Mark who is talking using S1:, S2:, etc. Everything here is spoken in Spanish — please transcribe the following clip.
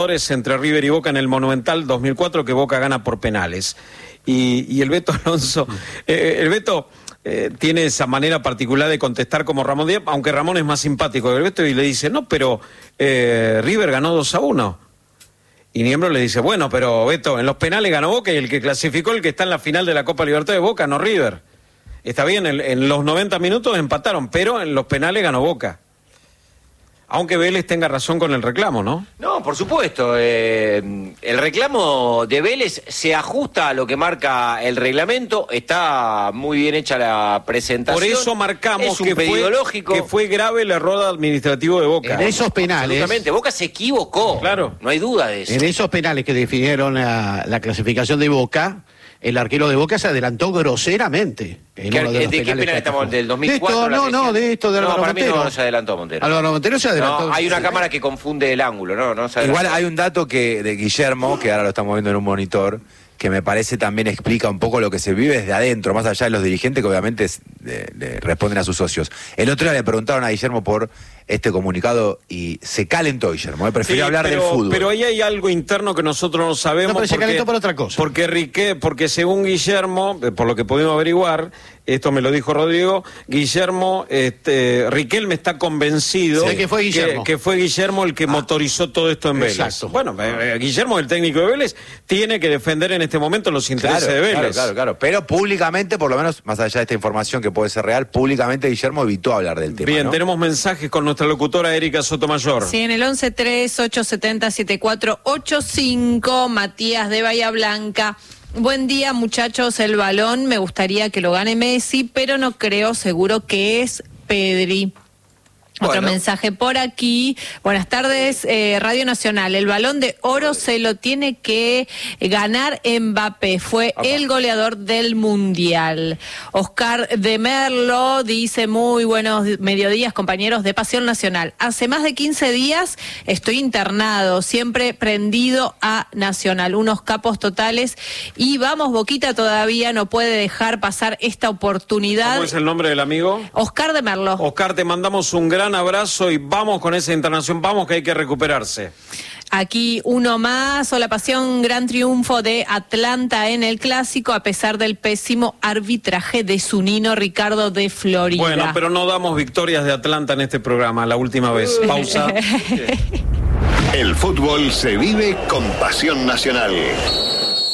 S1: entre River y Boca en el Monumental 2004, que Boca gana por penales. Y el Beto Alonso, el Beto tiene esa manera particular de contestar como Ramón Díaz, aunque Ramón es más simpático que el Beto, y le dice, no, pero River ganó 2-1. Y Niembro le dice, bueno, pero Beto, en los penales ganó Boca y el que clasificó, el que está en la final de la Copa Libertadores de Boca, no River. Está bien, en los 90 minutos empataron, pero en los penales ganó Boca. Aunque Vélez tenga razón con el reclamo, ¿no?
S2: No, por supuesto. El reclamo de Vélez se ajusta a lo que marca el reglamento. Está muy bien hecha la presentación.
S1: Por eso marcamos
S2: que
S1: fue grave el error administrativo de Boca.
S3: En esos penales...
S2: Absolutamente. Boca se equivocó.
S1: Claro.
S2: No hay duda de eso.
S3: En esos penales que definieron la clasificación de Boca, el arquero de Boca se adelantó groseramente.
S2: ¿De qué penal estamos? ¿Del 2004?
S3: De Álvaro Montero.
S2: Para mí no se adelantó Montero.
S3: Álvaro Montero se adelantó.
S2: No, hay una cámara que confunde el ángulo, ¿no?
S4: Igual hay un dato de Guillermo, que ahora lo estamos viendo en un monitor, que me parece también explica un poco lo que se vive desde adentro, más allá de los dirigentes que obviamente le responden a sus socios. El otro día le preguntaron a Guillermo por este comunicado y se calentó Guillermo, prefirió hablar del fútbol.
S1: Pero ahí hay algo interno que nosotros no sabemos.
S3: No, pero se calentó por otra cosa.
S1: Porque según Guillermo, por lo que pudimos averiguar, esto me lo dijo Rodrigo, Guillermo, Riquelme está convencido
S3: que fue Guillermo.
S1: Que fue Guillermo el que motorizó todo esto en Vélez.
S3: Exacto.
S1: Bueno, Guillermo, el técnico de Vélez, tiene que defender en este momento los intereses de Vélez.
S4: Claro. Pero públicamente, por lo menos, más allá de esta información que puede ser real, públicamente Guillermo evitó hablar del tema.
S1: Bien,
S4: ¿no?
S1: tenemos mensajes con nuestra locutora Erika Sotomayor.
S5: Sí, en el 11-3-870-7485, Matías de Bahía Blanca. Buen día, muchachos, el balón me gustaría que lo gane Messi, pero no creo, seguro que es Pedri. Otro mensaje por aquí. Buenas tardes, Radio Nacional. El Balón de Oro se lo tiene que ganar Mbappé. Fue el goleador del Mundial. Oscar de Merlo dice, muy buenos mediodías, compañeros de Pasión Nacional. Hace más de 15 días estoy internado, siempre prendido a Nacional. Unos capos totales. Y vamos, Boquita todavía no puede dejar pasar esta oportunidad.
S1: ¿Cómo es el nombre del amigo?
S5: Oscar de Merlo.
S1: Oscar, te mandamos un gran abrazo y vamos con esa internación, vamos que hay que recuperarse.
S5: Aquí uno más, Hola Pasión, gran triunfo de Atlanta en el Clásico a pesar del pésimo arbitraje de Zunino Ricardo de Florida.
S1: Bueno, pero no damos victorias de Atlanta en este programa, la última vez. Pausa.
S6: El fútbol se vive con Pasión Nacional.